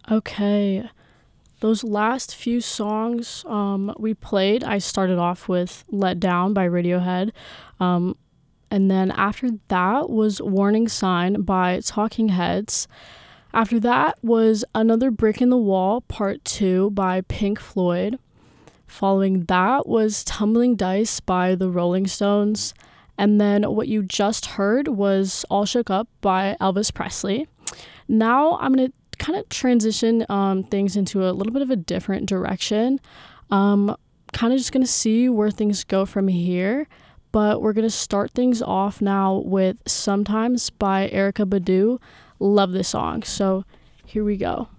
Okay, those last few songs we played, I started off with Let Down by Radiohead. Um, and then after that was Warning Sign by Talking Heads. After that was Another Brick in the Wall, Part 2 by Pink Floyd. Following that was Tumbling Dice by the Rolling Stones. And then what you just heard was All Shook Up by Elvis Presley. Now I'm going to kind of transition things into a little bit of a different direction. Kind of just going to see where things go from here. But we're going to start things off now with Sometimes by Erykah Badu. Love this song. So here we go.